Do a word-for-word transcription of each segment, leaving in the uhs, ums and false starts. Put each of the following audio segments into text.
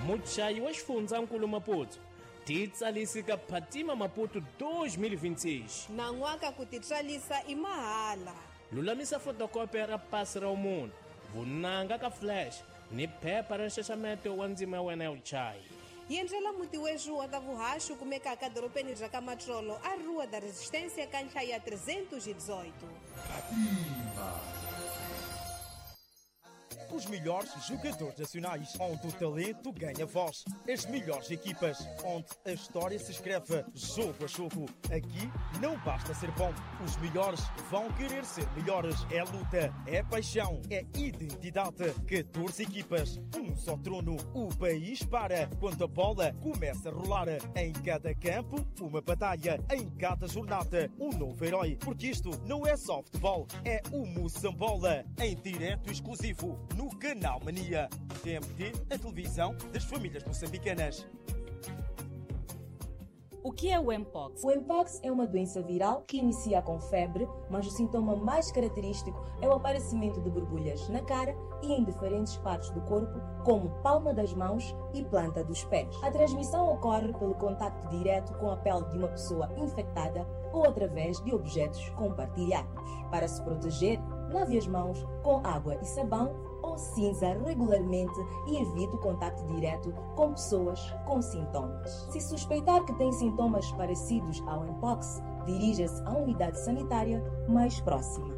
muchayi wa xifundzankulu Maputo titsalisi ka Phatima Maputo dois mil e vinte e seis na n'waka ku titsarisa i mahala. Lulamisa fotokopia ra pasi ra umunhu, vunanga ka flash ni phepha ra nxaxameto wa ndzima ya wena ya vuchayi. Yendlela muti wejuwa ta vuhaxu kumekaka doropeni bya ka Matrolo a Rua da Resistência ka nhlayo ya trezentos e dezoito. Os melhores jogadores nacionais, onde o talento ganha voz. As melhores equipas, onde a história se escreve jogo a jogo. Aqui não basta ser bom, os melhores vão querer ser melhores. É luta, é paixão, é identidade. catorze equipas, um só trono. O país para quando a bola começa a rolar. Em cada campo, uma batalha. Em cada jornada, um novo herói. Porque isto não é só futebol, é o Moçambola. Em direto exclusivo, no Canal Mania. T M T, a televisão das famílias moçambicanas. O que é o Mpox? O Mpox é uma doença viral que inicia com febre, mas o sintoma mais característico é o aparecimento de borbulhas na cara e em diferentes partes do corpo, como palma das mãos e planta dos pés. A transmissão ocorre pelo contacto direto com a pele de uma pessoa infectada ou através de objetos compartilhados. Para se proteger, lave as mãos com água e sabão ou cinza regularmente e evite o contacto direto com pessoas com sintomas. Se suspeitar que tem sintomas parecidos ao Mpox, dirija-se à unidade sanitária mais próxima.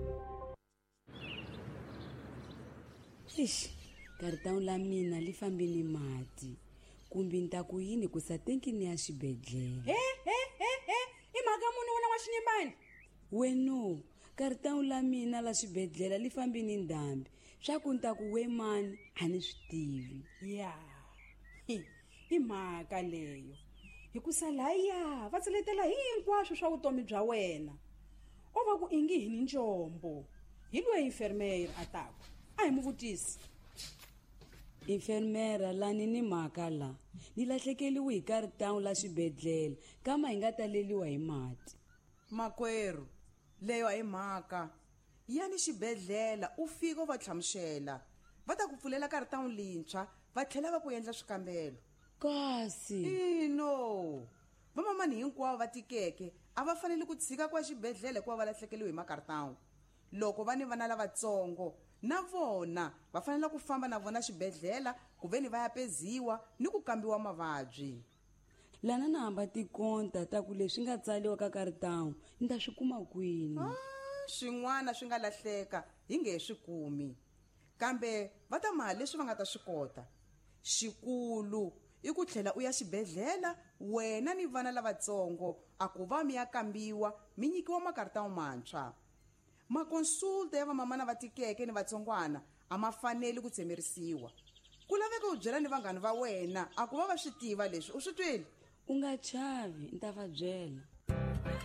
Ixi, cartão la mina li fambini mati. Kumbi nta ku yini ku sa tenki ni ya xibedhlele. He he he he, i mhaka muni wena wa xinimani? Weno, cartão la mina la xibedhlele li fambini ndhambi. Swa ku nta ku we mani a ni swi tivi. Ya, i mhaka leyo. Hikusa laya va tseletela hinkwaswo swa vutomi bya wena. O va ku ingi hi ni njombo. Hi loyi enfermeira a taku. A hi mu vutisi. Enfermera lani ni mhaka la. Ni lahlekeliwe hi cartão la xibedhlele kama hi nga taleliwa hi mati. Makwerhu, leyo hi mhaka. Yani xibedhlela u fika u va tlhamuxela va ta ku pfulela cartão lintshwa va tlhela va ku endla swikambelo. Kasi ino vamamani hinkwavo va tikeke a va fanele ku tshika kwa xibedhlele kuva va lahlekeliwe hi makartão. Loko va ni vana lavatsongo na vona va fanele ku famba na vona xibedhlela ku veni va ya peziwa ni ku kambiwa mavabyi. Lana na hamba tikonta ta ku leswi nga tsaliwa ka cartão ni ta swi kuma kwini? Swin'wana swi nga lahleka hi nge swi kumi kambe va ta mali leswi va nga ta swi kota. Xikulu i ku tlhela u ya xibedhlela wena ni vana lavatsongo a ku va mi ya kambiwa mi nyikiwa makartão mantshwa. Makonsulta ya vamamana va tikeke ni vatsongwana a ma fanele ku tsemerisiwa. Ku laveka u byela ni vanghana va wena a ku va va swi tiva leswi u swi twile. U nga chavi ni ta va byela.